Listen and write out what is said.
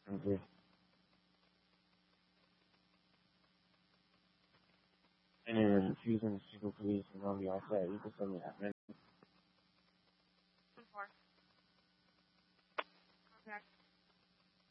Okay. And then choosing single police and on the outside, you can send me that. Before. Contact.